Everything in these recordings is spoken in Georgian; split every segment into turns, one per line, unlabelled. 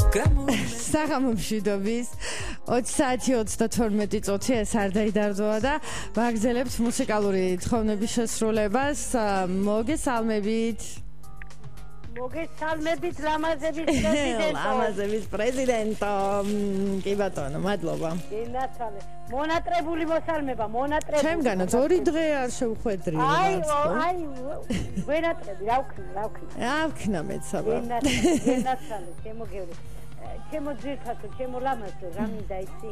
საღამო მშვიდობის 20 საათი 32 წუთი ეს არ დაიდარდოა და ვაგზელებთ მუსიკალური თხოვნების შესრულებას მოგესალმებით ლამაზების პრეზიდენტო კი ბატონო მადლობა
მონატრებული მოსალმება
ჩემგანაც 2 დღე არ შევხვედრი
აი ვენატრები რა ვქნა
მეცაბა
გენაცალე შემოგევლე ჩემო ძირფასო ჩემო ლამაზო რა მინდა იცი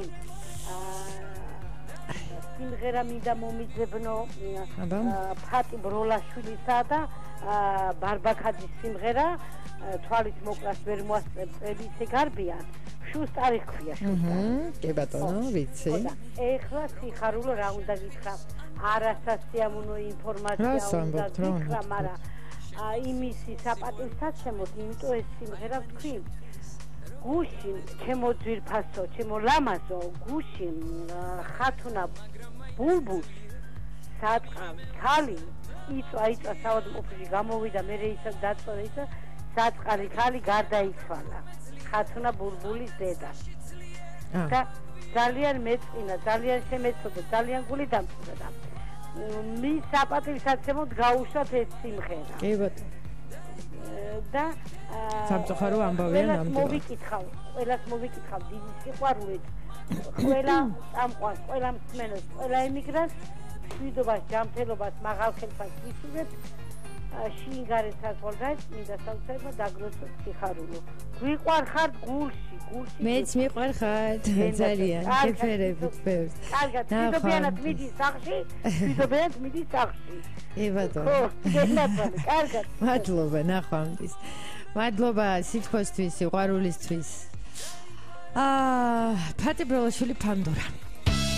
სიმღერა მინდა მომიძებნო ფატი ბროლაშვილისა და ბარბაკაძის სიმღერა თვალის მოკლას ვერ მოასწრებ წები ისე გარბიან შუსტარი ხქვია
კი ბატონო ვიცი
ეხლა სიხარულო რა უნდა გითხრა არასასიამოვნო ინფორმაცია უნდა გითხრა მაგრამ იმისი საპატივსაცემოდ იმიტომ ეს სიმღერა ვთქვი გუში ჩემო ძვირფასო ჩემო ლამაზო გუში ხათუნა ბულბულს საწყავ ქალი იწვა საავადმყოფოში გამოვიდა მე ისა დაწვა ისა საწყალი ქალი გარდაიცვალა ხათუნა ბულბულის დედა და ძალიან მეწყინა ძალიან შემეცოდა ძალიან გული დამწუხრა და მის საპატივსაცემოდ გაუშვათ ეს სიმღერა
კი ბატონო
და
სამწუხარო ამბავია
ნამდვილად ყველას მოვიკითხავ დიდი სიყვარულით ყველა წამყვანს ყველა მსმენელს ყველა ემიგრანტს მშვიდობას ჯანმრთელობას მაღალ ხელფას ვისურვებთ შინგარეთ საზღვარგარეთ მინდა საოცრად დაგროცოთ სიხარულო გვიყვარხართ გულში
მეც მიყვარხართ ძალიან გეფერებით ბევრს
კარგად მშვიდობიანად მიდის სახში მშვიდობიანად მიდის სახში
კი ბატონო
კარგად
მადლობა ნახვამდის მადლობა სითბოსთვის სიყვარულისთვის ფატი ბროლაშვილი ფანდურა